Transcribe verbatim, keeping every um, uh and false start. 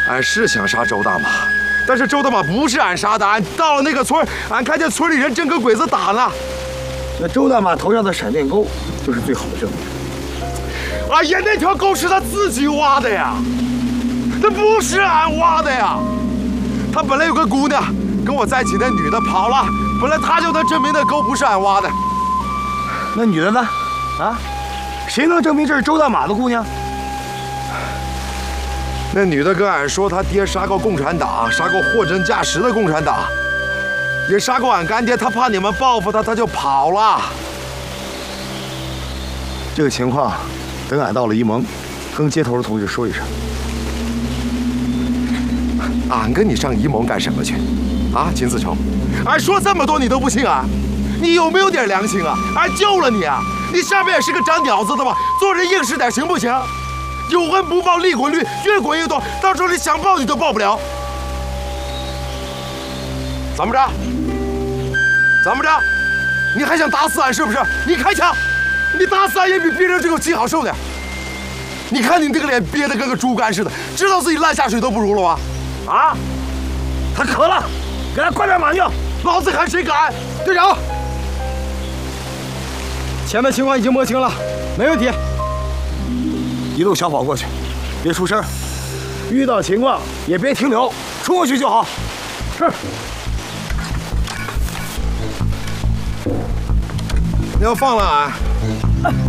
俺是想杀周大妈，但是周大妈不是俺杀的。俺到了那个村，俺看见村里人正跟鬼子打呢。 那周大妈头上的闪电沟就是最好的证明。 哎呀，那条沟是他自己挖的呀，那不是俺挖的呀。他本来有个姑娘跟我在一起，那女的跑了，本来他就能证明那沟不是俺挖的。 那女的呢？啊？谁能证明这是周大妈的姑娘？ 那女的跟俺说，她爹杀过共产党，杀过货真价实的共产党，也杀过俺干爹。她怕你们报复她，她就跑了。 这个情况，等俺到了沂蒙，跟接头的同志说一声。 俺跟你上沂蒙干什么去？啊，秦子成，俺说这么多你都不信俺，你有没有点良心啊？俺救了你啊！你下面也是个长鸟子的吧？做人硬实点行不行？有恩不报利滚律，越滚越多，到时候你想报你都报不了。怎么着？怎么着？你还想打死俺是不是？你开枪！你打死俺也比别人这个气好受点。你看你那个脸憋得跟个猪肝似的，知道自己烂下水都不如了吧？啊！ 他渴了，给他灌点马尿。 老子看谁敢！队长， 前面情况已经摸清了，没问题。 一路小跑过去，别出声。遇到情况也别停留，冲过去就好。是。 你要放了俺，